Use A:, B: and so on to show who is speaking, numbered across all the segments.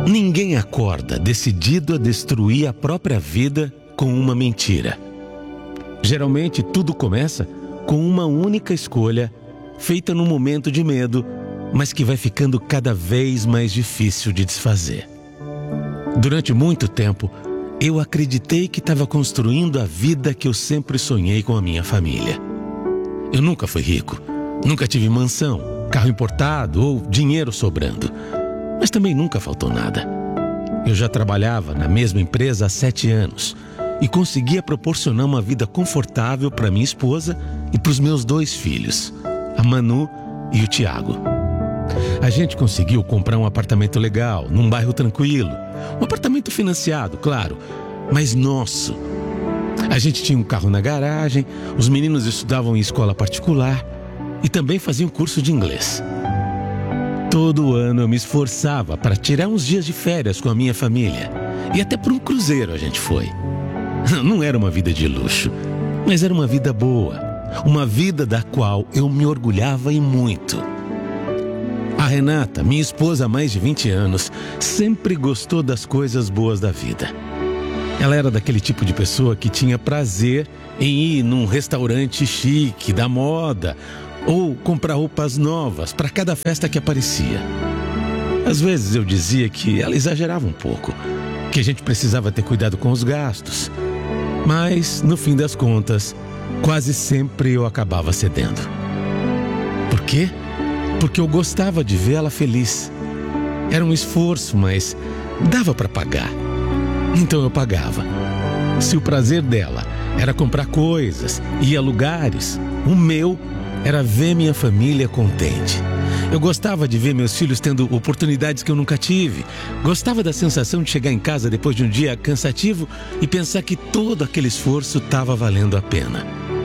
A: Ninguém acorda decidido a destruir a própria vida com uma mentira. Geralmente tudo começa com uma única escolha, feita num momento de medo, mas que vai ficando cada vez mais difícil de desfazer. Durante muito tempo, eu acreditei que estava construindo a vida que eu sempre sonhei com a minha família. Eu nunca fui rico, nunca tive mansão, carro importado ou dinheiro sobrando, mas também nunca faltou nada. Eu já trabalhava na mesma empresa há 7 anos e conseguia proporcionar uma vida confortável para minha esposa e para os meus 2 filhos, a Manu e o Tiago. A gente conseguiu comprar um apartamento legal, num bairro tranquilo. Um apartamento financiado, claro, mas nosso. A gente tinha um carro na garagem, os meninos estudavam em escola particular e também faziam curso de inglês. Todo ano eu me esforçava para tirar uns dias de férias com a minha família. E até para um cruzeiro a gente foi. Não era uma vida de luxo, mas era uma vida boa. Uma vida da qual eu me orgulhava e muito. A Renata, minha esposa há mais de 20 anos, sempre gostou das coisas boas da vida. Ela era daquele tipo de pessoa que tinha prazer em ir num restaurante chique, da moda, ou comprar roupas novas para cada festa que aparecia. Às vezes eu dizia que ela exagerava um pouco, que a gente precisava ter cuidado com os gastos. Mas, no fim das contas, quase sempre eu acabava cedendo. Por quê? Porque eu gostava de vê-la feliz. Era um esforço, mas dava para pagar. Então eu pagava. Se o prazer dela era comprar coisas, ir a lugares, o meu era ver minha família contente. Eu gostava de ver meus filhos tendo oportunidades que eu nunca tive. Gostava da sensação de chegar em casa depois de um dia cansativo e pensar que todo aquele esforço estava valendo a pena.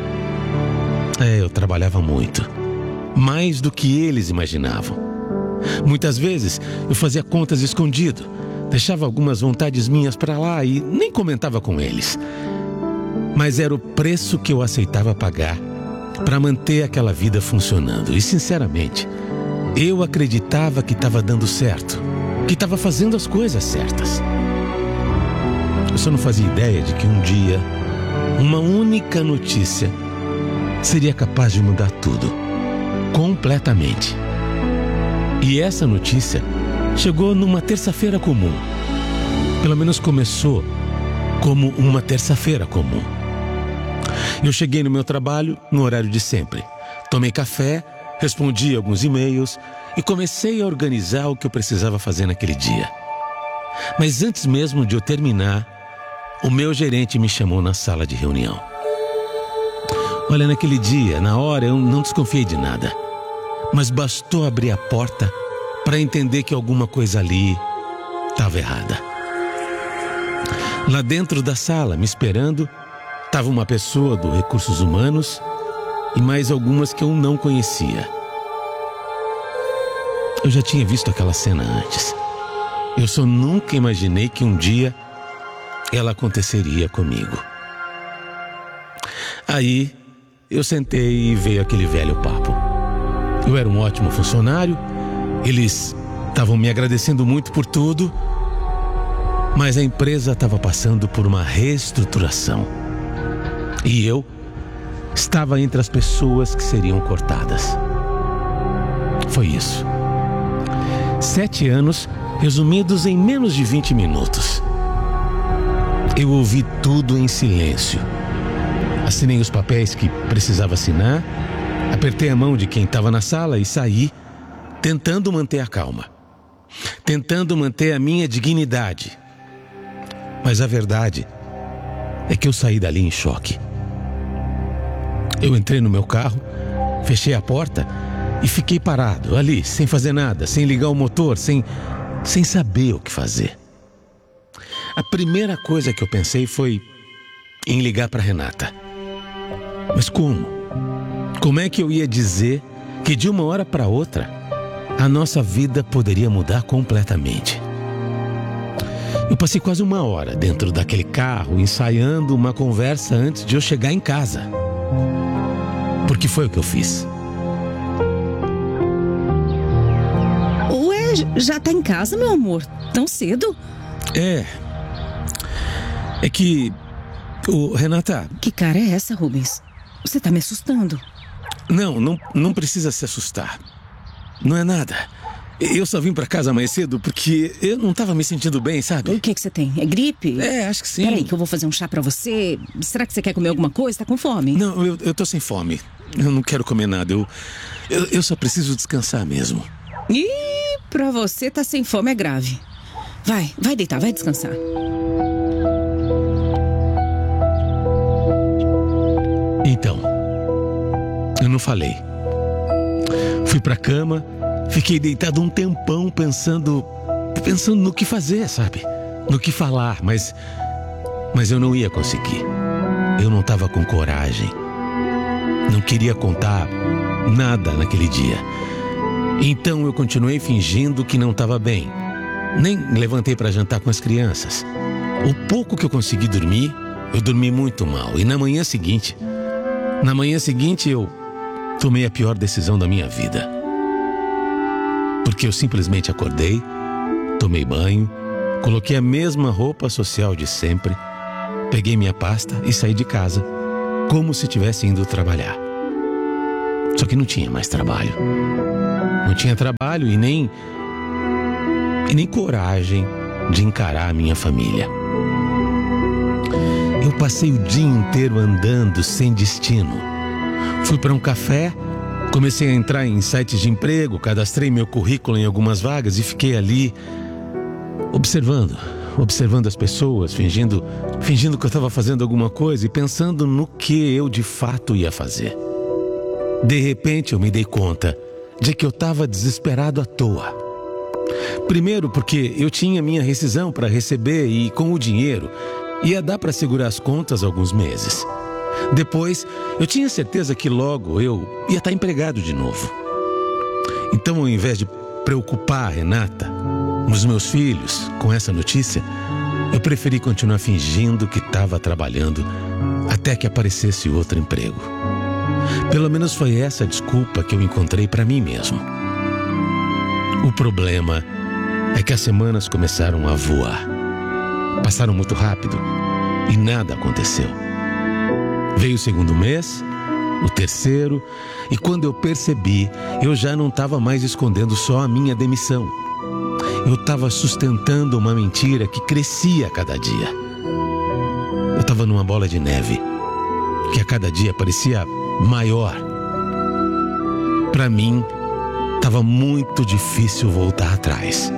A: Eu trabalhava muito. Mais do que eles imaginavam. Muitas vezes eu fazia contas escondido. Deixava algumas vontades minhas para lá e nem comentava com eles. Mas era o preço que eu aceitava pagar para manter aquela vida funcionando. E sinceramente, eu acreditava que estava dando certo, que estava fazendo as coisas certas. Eu só não fazia ideia de que um dia, uma única notícia seria capaz de mudar tudo, completamente. E essa notícia chegou numa terça-feira comum. Pelo menos começou como uma terça-feira comum. Eu cheguei no meu trabalho no horário de sempre. Tomei café, respondi alguns e-mails e comecei a organizar o que eu precisava fazer naquele dia. Mas antes mesmo de eu terminar, o meu gerente me chamou na sala de reunião. Olha, naquele dia, na hora, eu não desconfiei de nada. Mas bastou abrir a porta para entender que alguma coisa ali estava errada. Lá dentro da sala, me esperando, estava uma pessoa do Recursos Humanos e mais algumas que eu não conhecia. Eu já tinha visto aquela cena antes. Eu só nunca imaginei que um dia ela aconteceria comigo. Aí eu sentei e veio aquele velho papo. Eu era um ótimo funcionário, eles estavam me agradecendo muito por tudo, mas a empresa estava passando por uma reestruturação. E eu estava entre as pessoas que seriam cortadas. Foi isso. 7 anos resumidos em menos de 20 minutos. Eu ouvi tudo em silêncio. Assinei os papéis que precisava assinar, apertei a mão de quem estava na sala e saí, tentando manter a calma, tentando manter a minha dignidade. Mas a verdade é que eu saí dali em choque. Eu entrei no meu carro, fechei a porta e fiquei parado ali, sem fazer nada, sem ligar o motor, sem saber o que fazer. A primeira coisa que eu pensei foi em ligar para Renata. Mas como? Como é que eu ia dizer que de uma hora para outra a nossa vida poderia mudar completamente? Eu passei quase 1 hora dentro daquele carro ensaiando uma conversa antes de eu chegar em casa. Porque foi o que eu fiz.
B: Ué, Já tá em casa, meu amor? Tão cedo?
A: É que... Renata...
B: Que cara é essa, Rubens? Você tá me assustando.
A: Não precisa se assustar. Não é nada. Eu só vim pra casa mais cedo porque eu não tava me sentindo bem, sabe?
B: O que você tem? É gripe?
A: Acho que sim.
B: Peraí que eu vou fazer um chá pra você. Será que você quer comer alguma coisa? Tá com fome?
A: Não, eu tô sem fome. Eu não quero comer nada. Eu só preciso descansar mesmo.
B: Ih, pra você tá sem fome é grave. Vai deitar, vai descansar.
A: Então, eu não falei. Fui pra cama, fiquei deitado um tempão pensando no que fazer, sabe? No que falar, mas eu não ia conseguir. Eu não tava com coragem. Não queria contar nada naquele dia. Então eu continuei fingindo que não estava bem. Nem levantei para jantar com as crianças. O pouco que eu consegui dormir, eu dormi muito mal. E na manhã seguinte eu tomei a pior decisão da minha vida. Porque eu simplesmente acordei, tomei banho, coloquei a mesma roupa social de sempre, peguei minha pasta e saí de casa, como se estivesse indo trabalhar. Só que não tinha mais trabalho. Não tinha trabalho e nem coragem de encarar a minha família. Eu passei o dia inteiro andando sem destino. Fui para um café, comecei a entrar em sites de emprego, cadastrei meu currículo em algumas vagas e fiquei ali observando as pessoas, fingindo que eu estava fazendo alguma coisa e pensando no que eu de fato ia fazer. De repente eu me dei conta de que eu estava desesperado à toa. Primeiro porque eu tinha minha rescisão para receber e com o dinheiro ia dar para segurar as contas alguns meses. Depois eu tinha certeza que logo eu ia estar empregado de novo. Então, ao invés de preocupar a Renata, os meus filhos, com essa notícia, eu preferi continuar fingindo que estava trabalhando até que aparecesse outro emprego. Pelo menos foi essa a desculpa que eu encontrei para mim mesmo. O problema é que as semanas começaram a voar. Passaram muito rápido e nada aconteceu. Veio o segundo mês, o terceiro, e quando eu percebi, eu já não estava mais escondendo só a minha demissão. Eu estava sustentando uma mentira que crescia a cada dia. Eu estava numa bola de neve que a cada dia parecia maior. Para mim, estava muito difícil voltar atrás.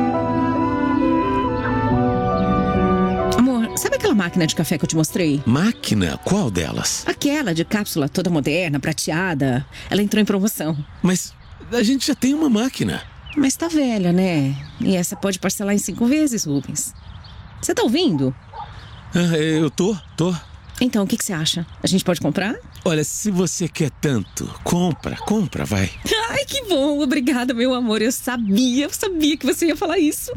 B: Amor, sabe aquela máquina de café que eu te mostrei?
A: Máquina? Qual delas?
B: Aquela de cápsula toda moderna, prateada. Ela entrou em promoção.
A: Mas a gente já tem uma máquina.
B: Mas tá velha, né? E essa pode parcelar em 5 vezes, Rubens. Você tá ouvindo?
A: Eu tô.
B: Então, o que você acha? A gente pode comprar?
A: Olha, se você quer tanto, compra, vai.
B: Ai, que bom, obrigada, meu amor. Eu sabia que você ia falar isso.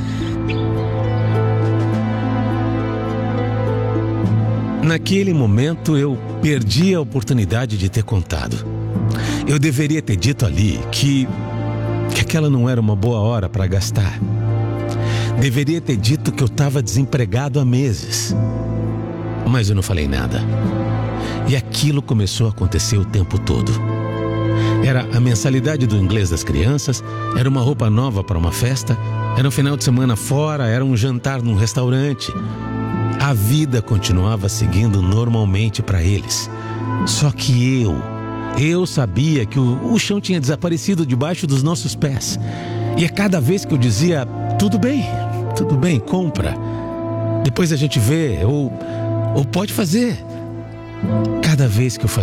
A: Naquele momento, eu perdi a oportunidade de ter contado. Eu deveria ter dito ali que aquela não era uma boa hora para gastar. Deveria ter dito que eu estava desempregado há meses. Mas eu não falei nada. E aquilo começou a acontecer o tempo todo. Era a mensalidade do inglês das crianças, era uma roupa nova para uma festa, era um final de semana fora, era um jantar num restaurante. A vida continuava seguindo normalmente para eles. Só que eu sabia que o chão tinha desaparecido debaixo dos nossos pés. E a cada vez que eu dizia, tudo bem, compra. Depois a gente vê, ou pode fazer. Cada vez que eu fazia